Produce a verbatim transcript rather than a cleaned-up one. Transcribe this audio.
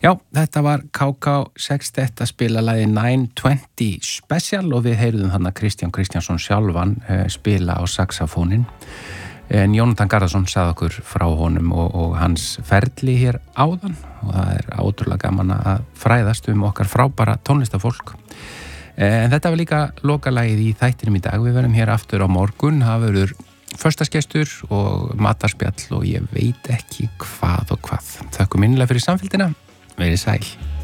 Já, þetta var K K Sextet að spila lagið nine twenty Special og við heyrðum þarna Kristján Kristjánsson sjálfan uh, spila á saxafónin. En Jónatan Garðarsson sagði okkur frá honum og, og hans ferli hér áðan og það er ótrúlega gaman að fræðast um okkar frábæra tónlistafólk. En þetta var líka lokalagið í þættinum í dag. Við verðum hér aftur á morgun. Það verður föstagestur og matarspjall og ég veit ekki hvað og hvað. Þökkum innilega fyrir samfylgdina. Verið sæl.